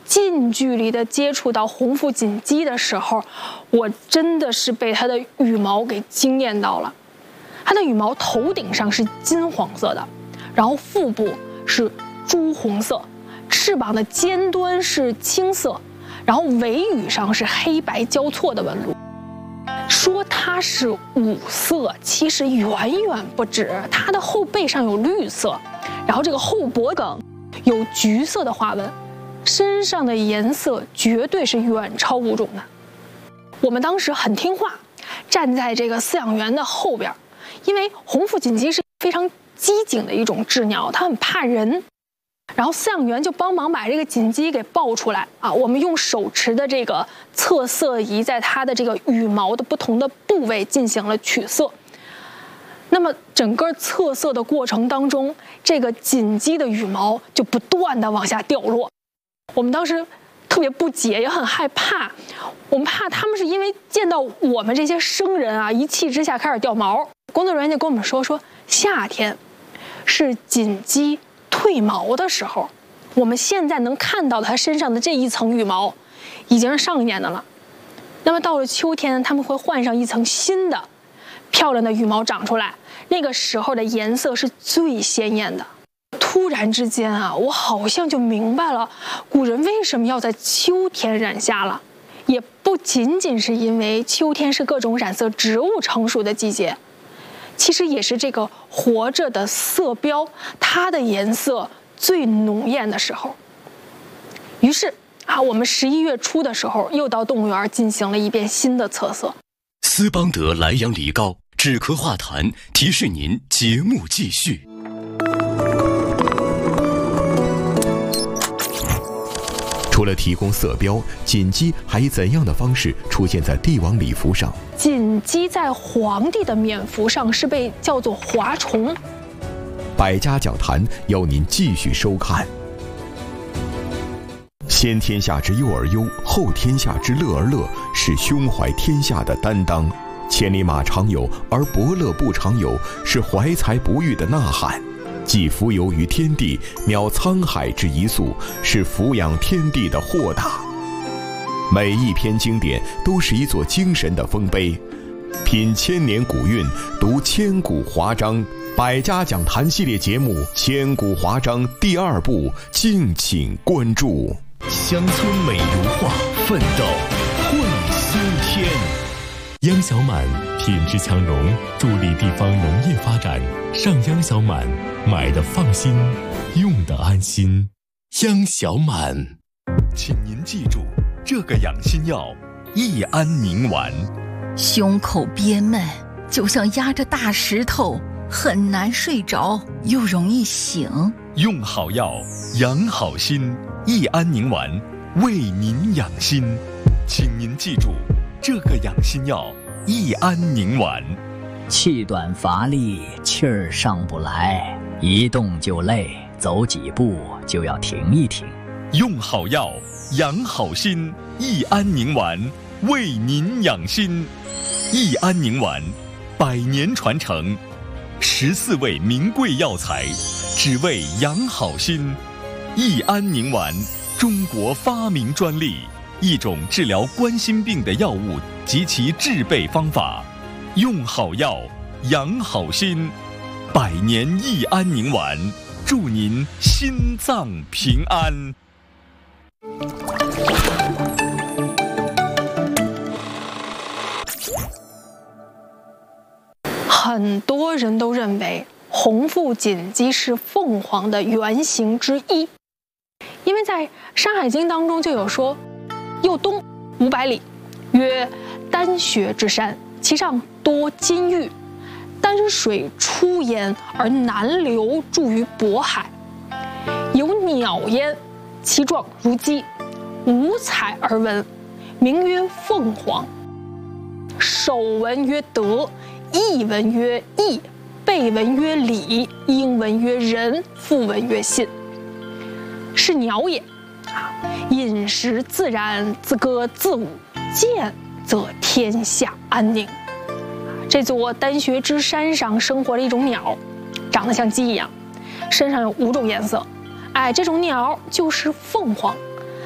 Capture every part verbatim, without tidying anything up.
近距离的接触到红腹锦鸡的时候，我真的是被它的羽毛给惊艳到了。它的羽毛头顶上是金黄色的，然后腹部是朱红色，翅膀的尖端是青色，然后尾羽上是黑白交错的纹路。说它是五色，其实远远不止。它的后背上有绿色，然后这个后脖梗有橘色的花纹，身上的颜色绝对是远超物种的。我们当时很听话，站在这个饲养员的后边，因为红腹锦鸡是非常机警的一种鸷鸟，它很怕人。然后饲养员就帮忙把这个锦鸡给抱出来啊，我们用手持的这个测色仪在它的这个羽毛的不同的部位进行了取色。那么整个测色的过程当中，这个锦鸡的羽毛就不断的往下掉落。我们当时特别不解，也很害怕，我们怕他们是因为见到我们这些生人啊，一气之下开始掉毛。工作人员就跟我们说，说夏天是锦鸡褪毛的时候，我们现在能看到它身上的这一层羽毛已经是上一年的了。那么到了秋天，他们会换上一层新的漂亮的羽毛长出来，那个时候的颜色是最鲜艳的。突然之间啊，我好像就明白了古人为什么要在秋天染虾了。也不仅仅是因为秋天是各种染色植物成熟的季节，其实也是这个活着的色标它的颜色最浓艳的时候。于是啊，我们十一月初的时候又到动物园进行了一遍新的测色。 斯邦德莱阳梨膏止咳化痰，提示您节目继续。 除了提供色标，锦鸡还以怎样的方式出现在帝王礼服上？ 锦鸡在皇帝的冕服上是被叫做华虫。 百家讲坛邀您继续收看。先天下之忧而忧，后天下之乐而乐，是胸怀天下的担当。千里马常有，而伯乐不常有，是怀才不遇的呐喊。既浮游于天地，渺沧海之一粟，是俯仰天地的豁达。每一篇经典都是一座精神的丰碑，品千年古韵，读千古华章。百家讲坛系列节目《千古华章》第二部，敬请关注。 乡村美如画，奋斗混新天。 央小满品质强农，助力地方农业发展。上央小满，买的放心，用的安心。央小满， 请您记住这个养心药：益安宁丸。 胸口憋闷，就像压着大石头，很难睡着，又容易醒。 用好药，养好心。益安宁丸，为您养心。请您记住这个养心药：益安宁丸。 气短乏力，气儿上不来，一动就累，走几步就要停一停。 用好药，养好心。益安宁丸，为您养心。益安宁丸，百年传承，十四味名贵药材，只为养好心。益安宁丸，中国发明专利，一种治疗冠心病的药物及其制备方法。用好药，养好心。百年益安宁丸，祝您心脏平安。 很多人都认为红腹锦鸡是凤凰的原型之一，因为在《山海经》当中就有说：右东五百里，曰丹穴之山，其上多金玉，丹水出焉而南流，注于渤海。有鸟焉，其状如鸡，五彩而文，名曰凤凰。首文曰德，翼文曰义，背文曰礼，应文曰仁，复文曰信。是鸟也啊，饮食自然，自歌自舞，见则天下安宁。这座丹穴之山上生活了一种鸟，长得像鸡一样，身上有五种颜色。哎，这种鸟就是凤凰。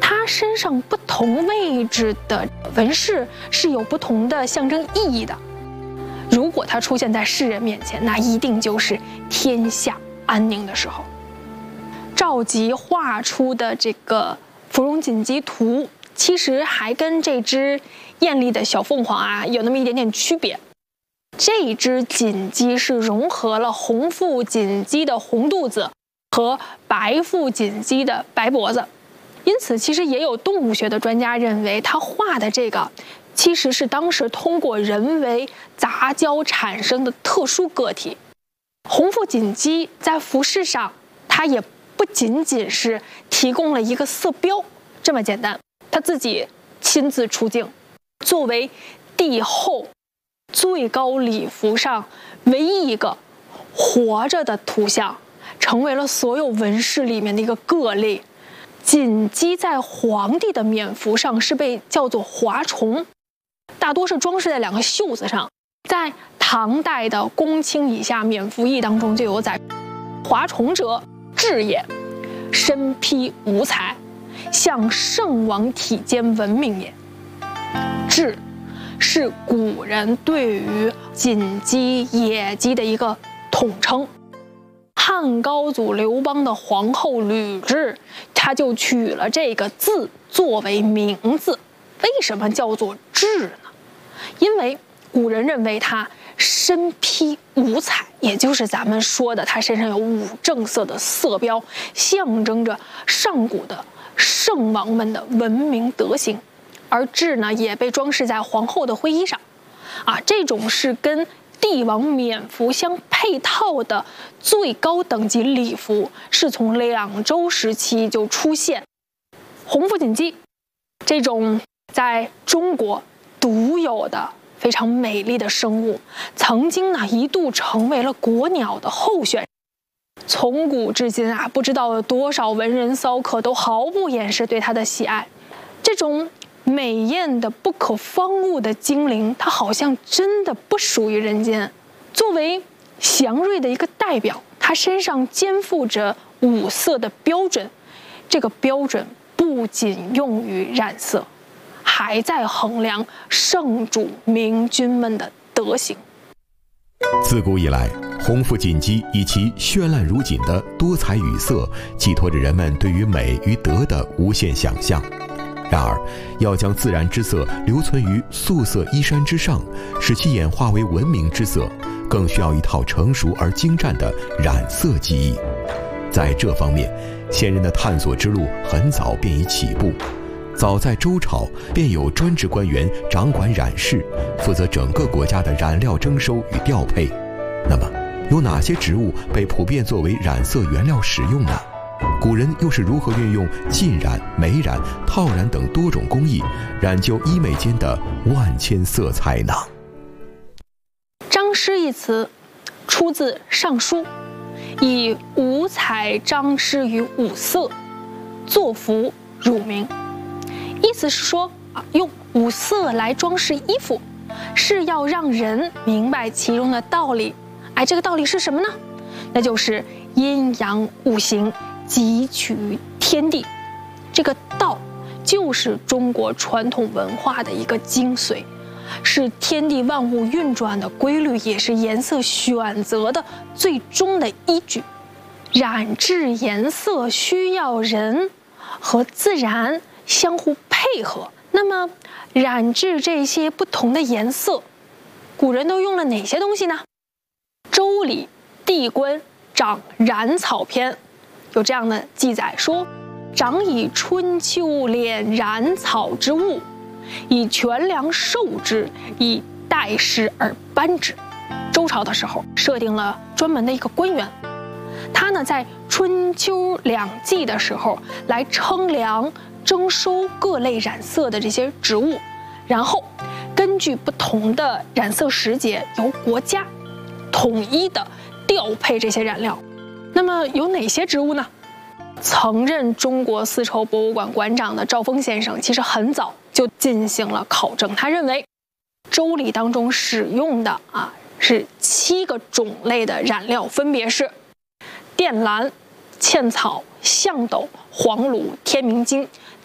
它身上不同位置的纹饰是有不同的象征意义的。如果它出现在世人面前，那一定就是天下安宁的时候。赵佶画出的这个芙蓉锦鸡图，其实还跟这只艳丽的小凤凰啊有那么一点点区别。这只锦鸡是融合了红腹锦鸡的红肚子和白腹锦鸡的白脖子，因此其实也有动物学的专家认为，他画的这个其实是当时通过人为杂交产生的特殊个体。红腹锦鸡在服饰上，它也不仅仅是提供了一个色标这么简单，他自己亲自出镜，作为帝后最高礼服上唯一一个活着的图像，成为了所有纹饰里面的一个个例。锦鸡在皇帝的冕服上是被叫做华虫，大多是装饰在两个袖子上。在唐代的公卿以下冕服役当中就有载：华虫者，雉也，身披五彩，向圣王体间闻名也。雉是古人对于锦鸡、野鸡的一个统称。汉高祖刘邦的皇后吕雉，他就取了这个字作为名字。为什么叫做雉呢？因为古人认为他身披五彩，也就是咱们说的他身上有五正色的色标，象征着上古的圣王们的文明德行。而雉呢，也被装饰在皇后的徽衣上，啊，这种是跟帝王冕服相配套的最高等级礼服，是从两周时期就出现。红腹锦鸡这种在中国独有的非常美丽的生物，曾经呢一度成为了国鸟的候选。从古至今啊，不知道有多少文人骚客都毫不掩饰对它的喜爱。这种美艳的不可方物的精灵，它好像真的不属于人间。作为祥瑞的一个代表，它身上肩负着五色的标准，这个标准不仅用于染色，还在衡量圣主明君们的德行。 自古以来，红腹锦鸡以其绚烂如锦的多彩羽色，寄托着人们对于美与德的无限想象。然而，要将自然之色留存于素色衣衫之上，使其演化为文明之色，更需要一套成熟而精湛的染色技艺。在这方面，先人的探索之路很早便已起步。早在周朝，便有专职官员掌管染饰，负责整个国家的染料征收与调配。那么，有哪些植物被普遍作为染色原料使用呢？古人又是如何运用浸染、美染、套染等多种工艺，染就医美间的万千色彩呢？ 张诗一词出自《尚书》，以五彩张诗于五色，作服乳名。意思是说啊，用五色来装饰衣服，是要让人明白其中的道理。哎，这个道理是什么呢？那就是阴阳五行汲取天地，这个道就是中国传统文化的一个精髓，是天地万物运转的规律，也是颜色选择的最终的依据。染制颜色需要人和自然相互配合。那么，染制这些不同的颜色，古人都用了哪些东西呢？周礼地官掌染草篇有这样的记载说：掌以春秋敛染草之物，以全粮授之，以代施而颁之。周朝的时候设定了专门的一个官员，他呢在春秋两季的时候来称量征收各类染色的这些植物，然后根据不同的染色时节，由国家统一的调配这些染料。那么有哪些植物呢？曾任中国丝绸博物馆馆长的赵峰先生其实很早就进行了考证，他认为周礼当中使用的啊是七个种类的染料，分别是靛蓝、茜草、象斗、黄芦、天明金、